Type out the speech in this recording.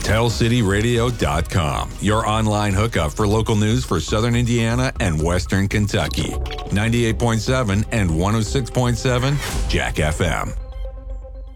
TellCityRadio.com, your online hookup for local news for Southern Indiana and Western Kentucky. 98.7 and 106.7 Jack FM.